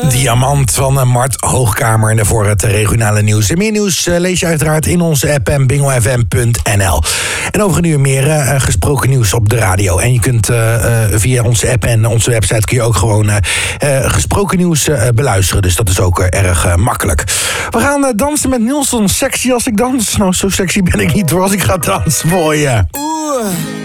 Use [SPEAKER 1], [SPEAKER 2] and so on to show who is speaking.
[SPEAKER 1] Diamant van Mart Hoogkamer. En daarvoor het regionale nieuws. En meer nieuws lees je uiteraard in onze app en bingelfm.nl. En over een uur meer gesproken nieuws op de radio. En je kunt via onze app en onze website kun je ook gewoon gesproken nieuws beluisteren. Dus dat is ook erg makkelijk. We gaan dansen met Nilsson. Sexy als ik dans. Nou, zo sexy ben ik niet hoor als ik ga dansen voor je.